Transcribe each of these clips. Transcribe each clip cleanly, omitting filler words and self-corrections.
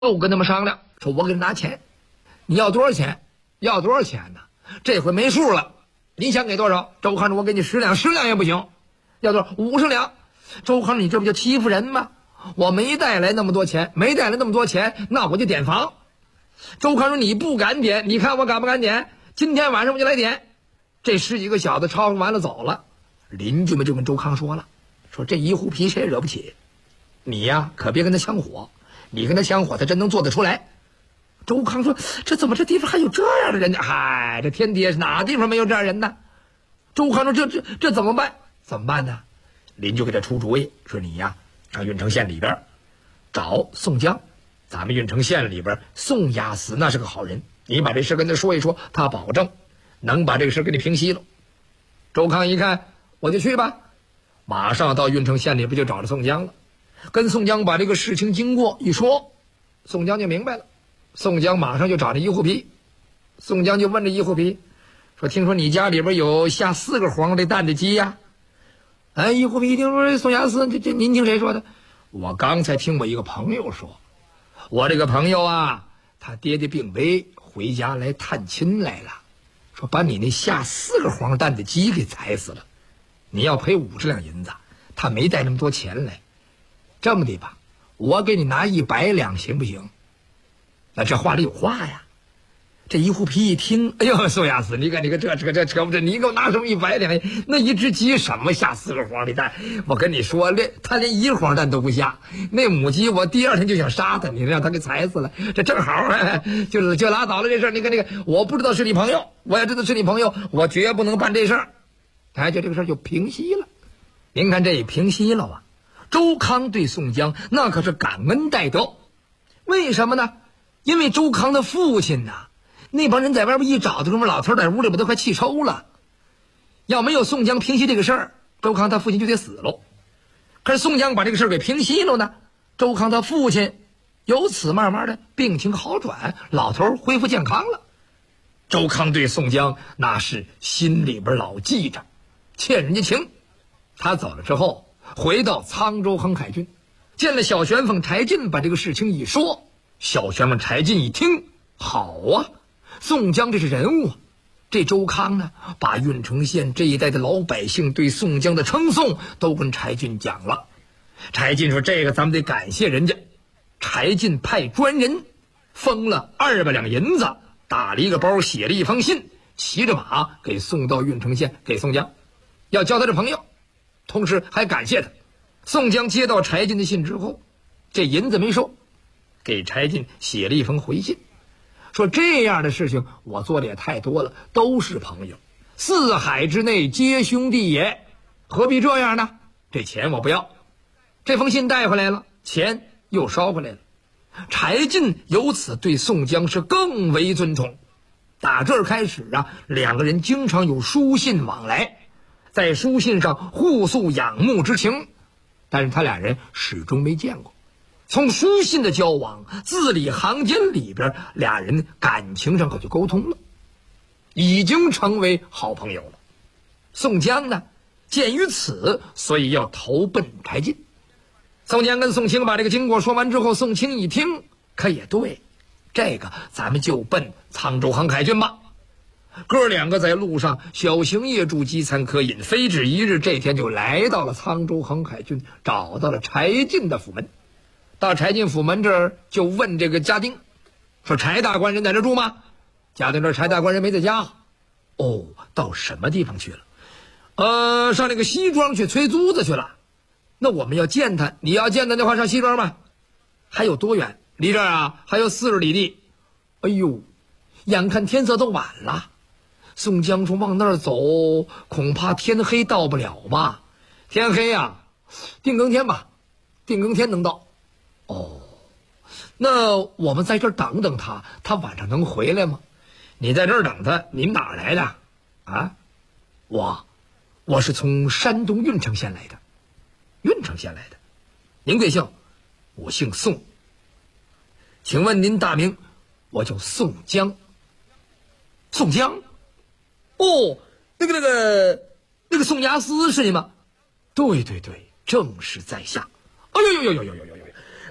我跟他们商量，说我给你拿钱，你要多少钱？要多少钱呢？这回没数了，你想给多少？周康说：“我给你10两，10两也不行。要多少？50两。”周康说：“你这不就欺负人吗？我没带来那么多钱，那我就点房。”周康说：“你不敢点，你看我敢不敢点？今天晚上我就来点。”这10几个小子吵完了走了，邻居们就跟周康说了：“说这一壶皮谁也惹不起，你呀可别跟他抢火。你跟他抢火，他真能做得出来。”周康说：“这怎么这地方还有这样的人呢？嗨，这天底下哪地方没有这样人呢？”周康说：“这怎么办？怎么办呢？”邻居给他出主意，说：“你呀，上郓城县里边找宋江，咱们郓城县里边宋押司那是个好人，你把这事跟他说一说，他保证能把这个事给你平息了。”周康一看，我就去吧，马上到郓城县里边就找着宋江了，跟宋江把这个事情经过一说，宋江就明白了。宋江马上就找那一户皮，宋江就问这一户皮说：“听说你家里边有下4个黄的蛋的鸡呀？”哎，一户皮一听说宋押司，这您听谁说的？我刚才听我一个朋友说，我这个朋友啊，他爹爹病危，回家来探亲来了，说把你那下4个黄蛋的鸡给踩死了，你要赔50两银子，他没带那么多钱来。这么的吧，我给你拿100两行不行？那这话里有话呀。这一户皮一听，哎呦，宋押司，你看这扯不这，你给我拿什么100两？那一只鸡什么下4个黄的蛋？我跟你说，他连1黄蛋都不下。那母鸡我第2天就想杀它，你让它给踩死了，这正好就拉倒了这事儿。你看我不知道是你朋友，我要知道是你朋友，我绝不能办这事儿。哎，就这个事儿就平息了。您看这一平息了啊，周康对宋江那可是感恩戴德。为什么呢？因为周康的父亲呐，那帮人在外边一找的时候，老头在屋里边都快气抽了。要没有宋江平息这个事儿，周康他父亲就得死喽。可是宋江把这个事儿给平息了呢，周康他父亲由此慢慢的病情好转，老头恢复健康了。周康对宋江那是心里边老记着，欠人家情。他走了之后，回到沧州横海郡，见了小旋风柴进，把这个事情一说。小旋风柴进一听，好啊，宋江这是人物啊。这周康呢，把郓城县这一带的老百姓对宋江的称颂都跟柴进讲了。柴进说：“这个咱们得感谢人家。”柴进派专人封了200两银子，打了一个包，写了一封信，骑着马给送到郓城县给宋江，要交他的朋友，同时还感谢他。宋江接到柴进的信之后，这银子没收，给柴进写了一封回信，说这样的事情我做的也太多了，都是朋友，4海之内皆兄弟也，何必这样呢？这钱我不要。这封信带回来了，钱又捎回来了。柴进由此对宋江是更为尊崇。打这儿开始啊，2个人经常有书信往来，在书信上互诉仰慕之情，但是他俩人始终没见过。从书信的交往，字里行间里边，俩人感情上可就沟通了，已经成为好朋友了。宋江呢，鉴于此，所以要投奔柴进。宋江跟宋清把这个经过说完之后，宋清一听，可也对，这个咱们就奔沧州横海郡吧。哥2个在路上小行夜住，饥餐渴饮，非止一日，这天就来到了沧州横海郡，找到了柴进的府门。到柴进府门这儿，就问这个家丁说：“柴大官人在这住吗？”家丁说：“柴大官人没在家。”哦，到什么地方去了？上那个西庄去催租子去了。那我们要见他，你要见他的话，上西庄吧。还有多远？离这儿啊还有40里地。哎呦，眼看天色都晚了。宋江说：“往那儿走，恐怕天黑到不了吧？”天黑啊，定更天吧，定更天能到。哦，那我们在这儿等等他，他晚上能回来吗？你在这儿等他，你们哪儿来的啊？我是从山东郓城县来的。郓城县来的。您贵姓？我姓宋。请问您大名？我叫宋江。宋江？哦，那个宋押司是你吗？对，正是在下。哎呦，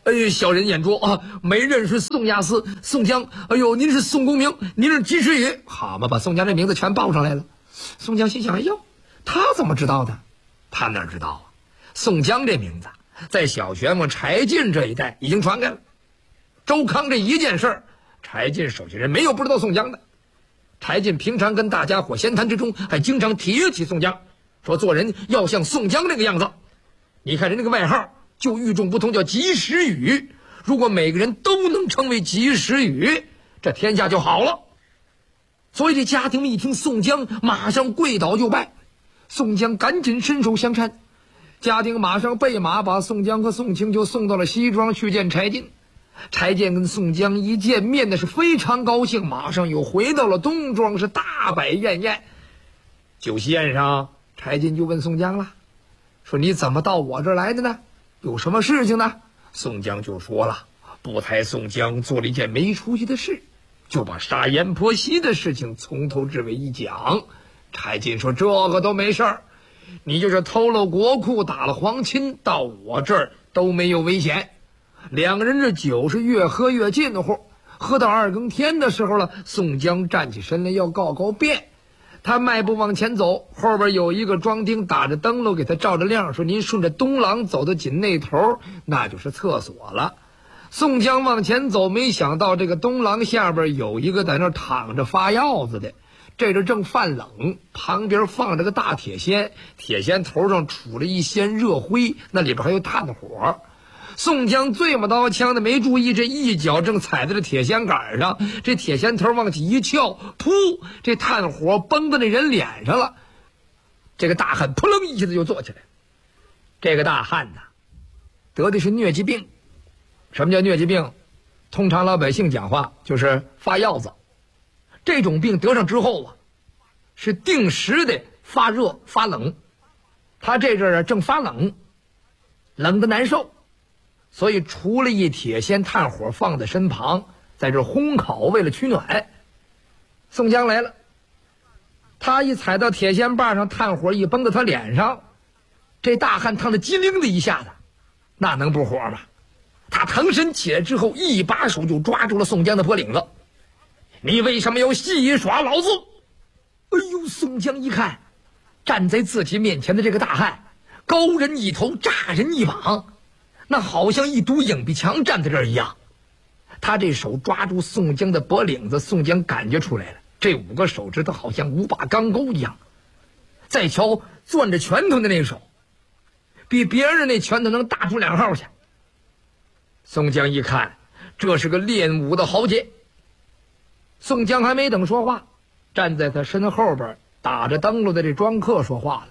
小人眼拙啊，没认识宋押司宋江。哎呦，您是宋公明，您是及时雨。好嘛，把宋江这名字全报上来了。宋江心想：哎呦，他怎么知道的？他哪知道啊？宋江这名字在小旋风柴进这一代已经传开了。周康这一件事儿，柴进手下人没有不知道宋江的。柴进平常跟大家伙闲谈之中，还经常提起宋江，说做人要像宋江这个样子。你看人那个外号就与众不同，叫及时雨。如果每个人都能成为及时雨，这天下就好了。所以这家丁们一听宋江，马上跪倒就拜。宋江赶紧伸手相搀，家丁马上备马把宋江和宋清就送到了西庄去见柴进。柴进跟宋江一见面的是非常高兴，马上又回到了东庄，是大摆宴宴。酒席宴上，柴进就问宋江了，说你怎么到我这儿来的呢？有什么事情呢？宋江就说了，不才宋江做了一件没出息的事，就把杀阎婆惜的事情从头至尾一讲。柴进说，这个都没事儿，你就是偷了国库打了皇亲，到我这儿都没有危险。两个人这酒是越喝越近乎，喝到2更天的时候了，宋江站起身来要告别。他迈步往前走，后边有一个庄丁打着灯笼给他照着亮，说您顺着东廊走到紧那头，那就是厕所了。宋江往前走，没想到这个东廊下边有一个在那躺着发药子的，这阵正犯冷，旁边放着个大铁锨，铁锨头上杵了一掀热灰，那里边还有炭火。宋江醉马刀枪的没注意，这一脚正踩在这铁锨杆上，这铁锨头往起一翘，噗，这炭火崩到那人脸上了。这个大汉扑棱一下子就坐起来。这个大汉呐，得的是疟疾病。什么叫疟疾病？通常老百姓讲话就是发药子。这种病得上之后啊，是定时的发热发冷。他这阵儿正发冷，冷得难受。所以除了一铁锨炭火放在身旁，在这烘烤，为了取暖。宋江来了，他一踩到铁锨把上，炭火一崩到他脸上，这大汉烫得机灵的一下子，那能不火吗？他腾身起来之后，一把手就抓住了宋江的脖领子。你为什么要戏耍老子？哎呦，宋江一看站在自己面前的这个大汉，高人一头，炸人一膀，那好像一堵影壁墙站在这儿一样。他这手抓住宋江的脖领子，宋江感觉出来了，这5个手指头好像5把钢钩一样。再瞧攥着拳头的那手，比别人那拳头能大出2号去。宋江一看，这是个练武的豪杰。宋江还没等说话，站在他身后边打着灯笼的这庄客说话了：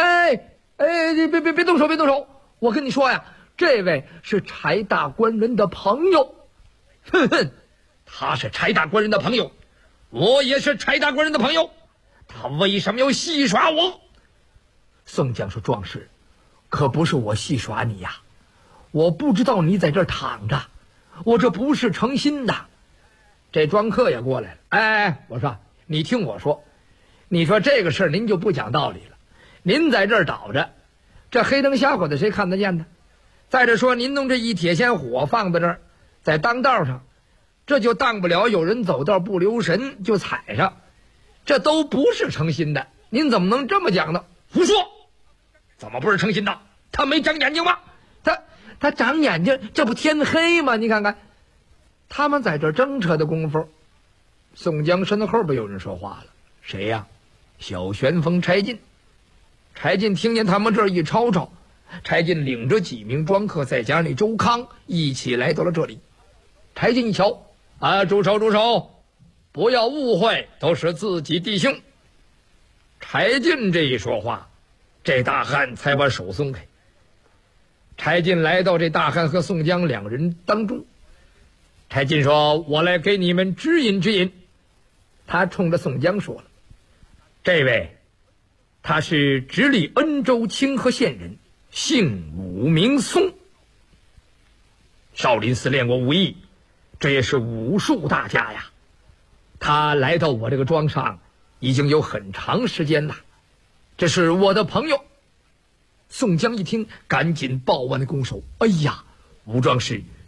别动手，别动手！我跟你说呀，这位是柴大官人的朋友。哼哼，他是柴大官人的朋友，我也是柴大官人的朋友，他为什么要戏耍我？宋江说：壮士，可不是我戏耍你呀，我不知道你在这儿躺着，我这不是诚心的。这庄客也过来了，我说你听我说，你说这个事儿您就不讲道理了，您在这儿倒着，这黑灯瞎火的谁看得见呢？再者说您弄这一铁锨火放在这儿，在当道上，这就当不了有人走道不留神就踩上，这都不是诚心的，您怎么能这么讲呢？胡说，怎么不是诚心的？他没长眼睛吗？他长眼睛，这不天黑吗？你看看他们在这争扯的功夫，宋江身后边有人说话了。谁呀？小旋风柴进。柴进听见他们这儿一吵吵，柴进领着几名庄客，再加上那周康，一起来到了这里。柴进一瞧，住手，不要误会，都是自己弟兄。柴进这一说话，这大汉才把手松开。柴进来到这大汉和宋江2人当中，柴进说：我来给你们指引指引。他冲着宋江说了，这位他是直隶恩州清河县人，姓武名松，少林寺练过武艺，这也是武术大家呀。他来到我这个庄上已经有很长时间了，这是我的朋友。宋江一听，赶紧抱完了拱手：哎呀，武壮士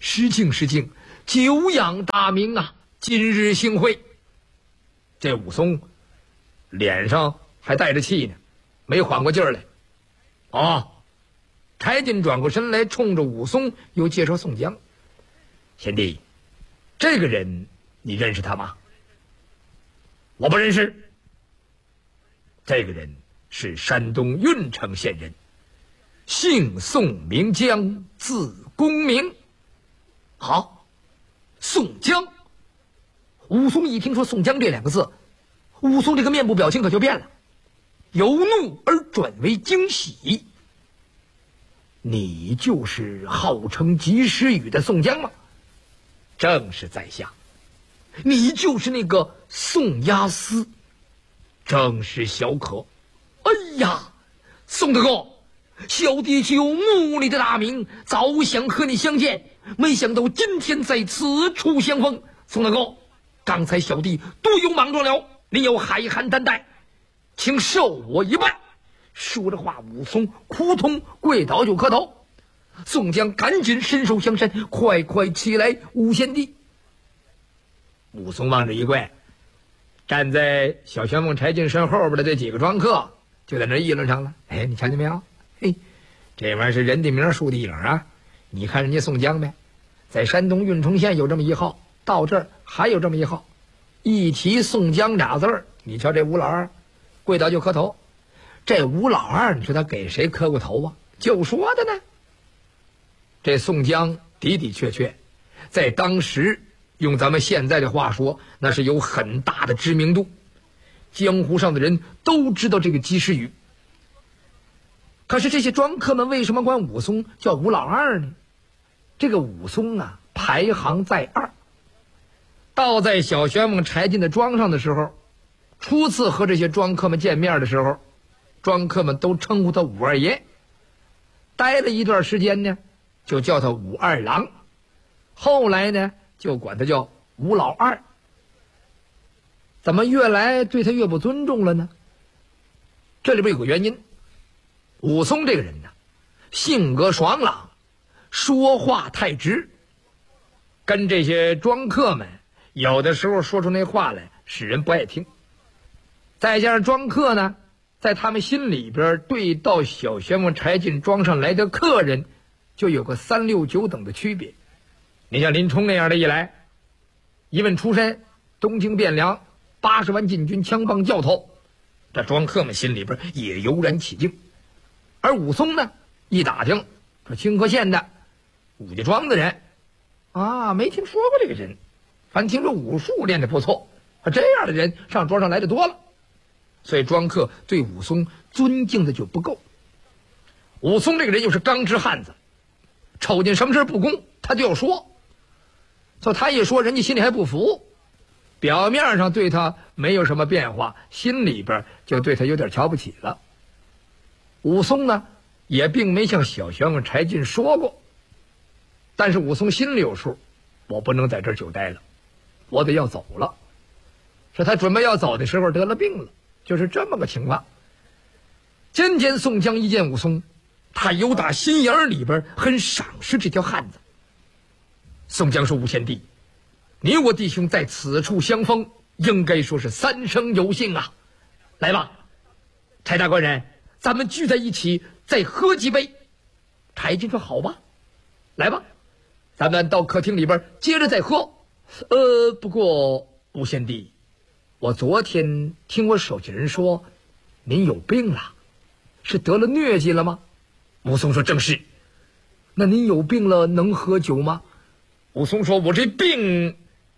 失敬失敬，久仰大名啊！今日幸会。这武松脸上还带着气呢，没缓过劲儿来。哦，柴进转过身来，冲着武松又介绍宋江：“贤弟，这个人你认识他吗？”“我不认识。”“这个人是山东郓城县人，姓宋名江，字公明。”“好，宋江。”武松一听说宋江这两个字，武松这个面部表情可就变了，由怒而转为惊喜。“你就是号称及时雨的宋江吗？”“正是在下。”“你就是那个宋押司？”“正是小可。”“哎呀，宋大哥，小弟就有墓里的大名，早想和你相见，没想到今天在此处相逢。宋大哥，刚才小弟多有莽撞了，您要海涵担待，请受我一拜。”说着话，武松扑通跪倒就磕头。宋江赶紧伸手相扇：“快快起来，武贤弟！”武松往这一跪，站在小旋风柴进身后边的这几个庄客就在那议论上了：“哎，你瞧见没有？嘿，这玩意儿是人的名树的影啊！你看人家宋江呗，在山东郓城县有这么一号，到这儿还有这么一号。一提宋江俩字儿，你瞧这吴老二跪倒就磕头。这吴老二，你说他给谁磕过头啊？就说的呢。这宋江的的确确在当时，用咱们现在的话说，那是有很大的知名度，江湖上的人都知道这个及时雨。可是这些庄客们为什么管武松叫吴老二呢？这个武松啊，排行在二。倒在小旋风柴进的庄上的时候，初次和这些庄客们见面的时候，庄客们都称呼他武二爷。待了一段时间呢，就叫他武二郎，后来呢就管他叫吴老二。怎么越来对他越不尊重了呢？这里边有个原因。武松这个人呢，性格爽朗，说话太直，跟这些庄客们有的时候说出那话来使人不爱听。再加上庄客呢，在他们心里边对到小旋风柴进庄上来的客人就有个3、6、9等的区别。你像林冲那样的一来，一问出身，东京汴梁80万禁军枪棒教头，这庄客们心里边也油然起敬。而武松呢，一打听说清河县的武家庄的人啊，没听说过这个人，反正听说武术练得不错，这样的人上庄上来的多了，所以庄客对武松尊敬的就不够。武松这个人又是刚直汉子，瞅见什么事不公他就要说，所以他一说人家心里还不服，表面上对他没有什么变化，心里边就对他有点瞧不起了。武松呢也并没向小旋风柴进说过，但是武松心里有数，我不能在这儿久待了，我得要走了。是他准备要走的时候得了病了，就是这么个情况。今天宋江一见武松，他由打心眼里边很赏识这条汉子。宋江说：“吴贤弟，你我弟兄在此处相逢，应该说是3生有幸啊！来吧，柴大官人，咱们聚在一起再喝几杯。”柴进说：“好吧，来吧，咱们到客厅里边接着再喝。不过吴贤弟，我昨天听我手下人说您有病了，是得了疟疾了吗？”武松说：“正是。”“那您有病了能喝酒吗？”武松说：“我这病，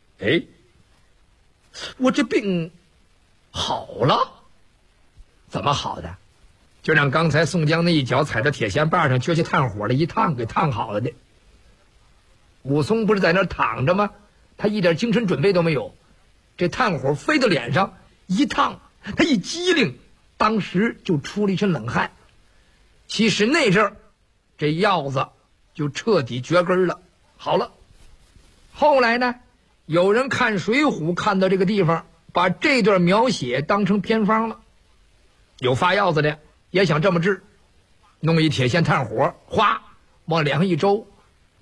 我这病好了。”“怎么好的？”“就让刚才宋江那一脚踩到铁线把上撅起炭火了，一烫给烫好了的。”武松不是在那儿躺着吗？他一点精神准备都没有，这炭火飞到脸上一烫，他一激灵，当时就出了一身冷汗。其实那阵儿这药子就彻底绝根了，好了。后来呢，有人看《水浒》看到这个地方，把这段描写当成偏方了。有发药子的也想这么治，弄一铁线炭火，哗往脸上一周，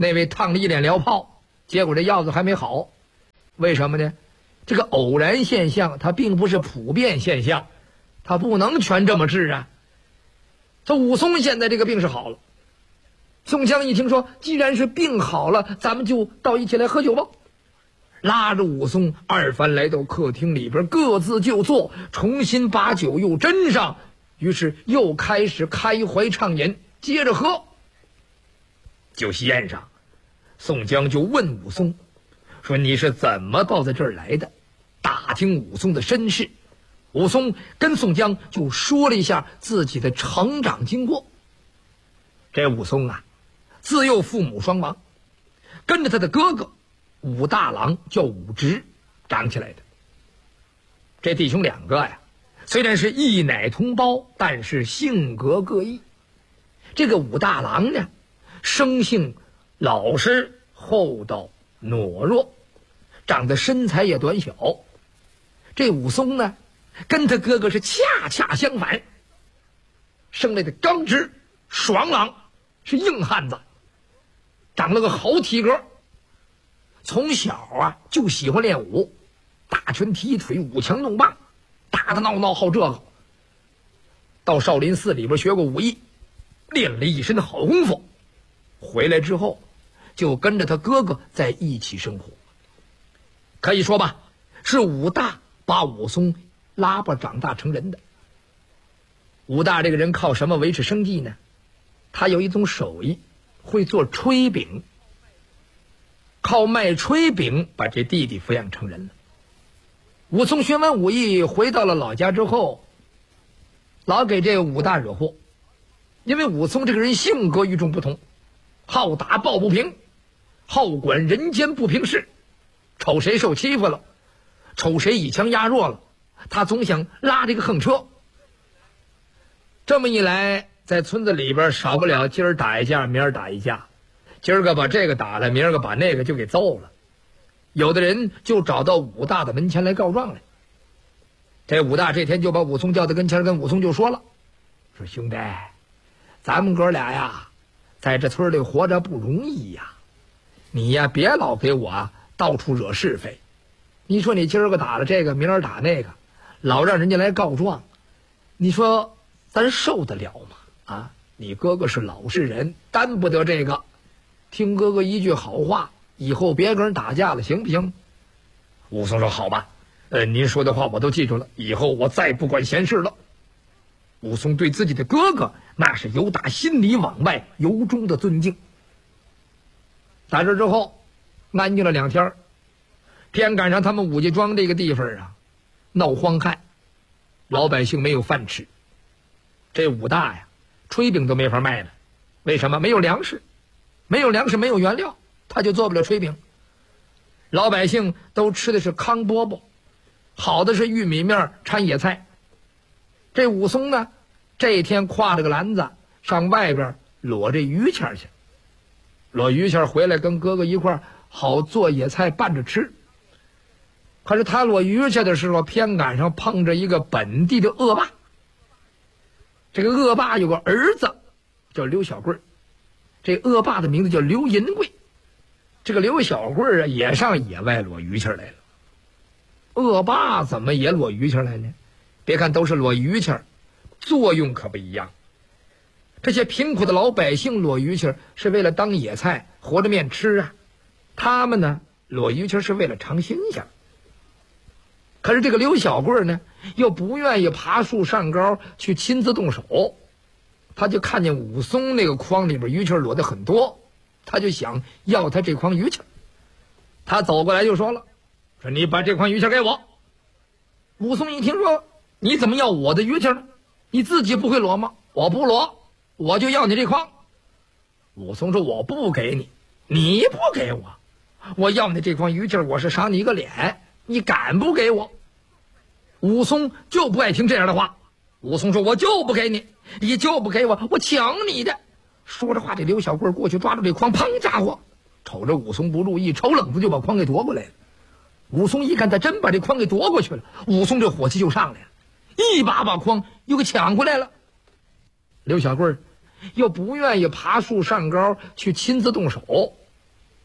那位烫了一脸燎泡，结果这药子还没好。为什么呢？这个偶然现象它并不是普遍现象，它不能全这么治啊。这武松现在这个病是好了，宋江一听说既然是病好了，咱们就到一起来喝酒吧，拉着武松二番来到客厅里边，各自就坐，重新把酒又斟上，于是又开始开怀畅饮，接着喝。酒席宴上，宋江就问武松说：“你是怎么抱在这儿来的？”打听武松的身世。武松跟宋江就说了一下自己的成长经过。这武松啊，自幼父母双亡，跟着他的哥哥武大郎叫武直长起来的。这弟兄两个呀，虽然是一奶同胞，但是性格各异。这个武大郎呢，生性老实厚道懦弱，长得身材也短小。这武松呢，跟他哥哥是恰恰相反，生来的刚直爽朗，是硬汉子，长了个好体格。从小啊就喜欢练武，打拳踢腿，舞枪弄棒，打打闹闹好这个。到少林寺里边学过武艺，练了一身的好功夫，回来之后就跟着他哥哥在一起生活。可以说吧，是武大把武松拉拔长大成人的。武大这个人靠什么维持生计呢？他有一种手艺，会做炊饼，靠卖炊饼把这弟弟抚养成人了。武松学完武艺回到了老家之后，老给这个武大惹祸，因为武松这个人性格与众不同，好打抱不平，好管人间不平事，瞅谁受欺负了，瞅谁以强压弱了，他总想拉这个横车。这么一来，在村子里边少不了今儿打一架明儿打一架，今儿个把这个打了，明儿个把那个就给揍了。有的人就找到武大的门前来告状来。这武大这天就把武松叫到跟前，跟武松就说了，说兄弟，咱们哥俩呀在这村里活着不容易呀，你呀别老给我到处惹是非。你说你今儿个打了这个，明儿打那个，老让人家来告状，你说咱受得了吗？啊，你哥哥是老实人，担不得这个。听哥哥一句好话，以后别跟人打架了，行不行？武松说好吧，您说的话我都记住了，以后我再不管闲事了。武松对自己的哥哥那是由打心里往外由衷的尊敬。打这之后安静了2天，偏赶上他们武家庄这个地方啊闹荒旱，老百姓没有饭吃。这武大呀炊饼都没法卖了，为什么？没有粮食，没有粮食没有原料，他就做不了炊饼。老百姓都吃的是糠饽饽，好的是玉米面掺野菜。这武松呢这一天挎着个篮子上外边裸这于谦去，裸于谦回来跟哥哥一块好做野菜拌着吃。可是他裸于谦的时候偏赶上碰着一个本地的恶霸。这个恶霸有个儿子叫刘小贵，这恶霸的名字叫刘银贵。这个刘小贵啊也上野外裸于谦来了。恶霸怎么也裸于谦来呢？别看都是裸于谦，作用可不一样。这些贫苦的老百姓裸于谦是为了当野菜和着面吃啊，他们呢裸于谦是为了尝新鲜。可是这个刘小贵呢又不愿意爬树上高去亲自动手，他就看见武松那个筐里边于谦裸的很多，他就想要他这筐于谦。他走过来就说了，说你把这筐于谦给我。武松一听说你怎么要我的于谦呢？你自己不会裸吗？我不裸，我就要你这筐。武松说我不给你，你不给我，我要你这筐于谦，我是赏你一个脸，你敢不给我？武松就不爱听这样的话。武松说我就不给你，你就不给我，我抢你的。说着话，这刘小贵过去抓住这筐，砰家伙，瞅着武松不注意，瞅冷子就把筐给夺过来了。武松一看他真把这筐给夺过去了，武松这火气就上来了，一把把筐又给抢回来了。刘小贵又不愿意爬树上高去亲自动手，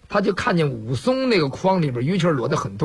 他就看见武松那个筐里边鱼气儿裸得很多。